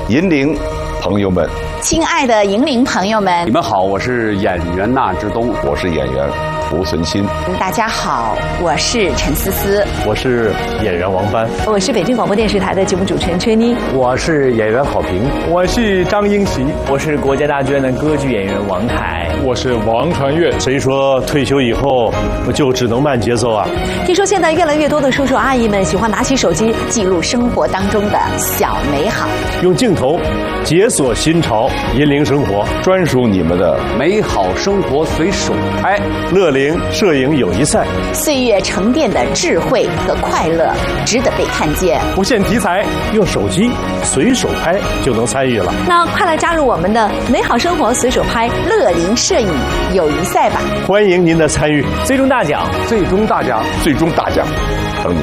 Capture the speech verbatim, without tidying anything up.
引领朋友们， 亲爱的引领朋友们， 你们好，我是演员纳之东， 我是演员胡存新。 大家好，我是陈思思， 我是演员王帆， 我是北京广播电视台的节目主持人崔妮， 我是演员郝平， 我是张英奇， 我是国家大剧院的歌剧演员王凯， 我是王传岳。 谁说退休以后我就只能慢节奏啊？ 听说现在越来越多的叔叔阿姨们喜欢拿起手机记录生活当中的小美好， 用镜头解锁新潮，引领生活， 专属你们的美好生活随手拍。 乐龄摄影友谊赛， 岁月沉淀的智慧和快乐值得被看见。 不限题材， 用手机随手拍就能参与了。 那快来加入我们的美好生活随手拍乐龄摄影友谊赛吧！ 欢迎您的参与， 最终大奖， 最终大奖， 最终大奖，等你。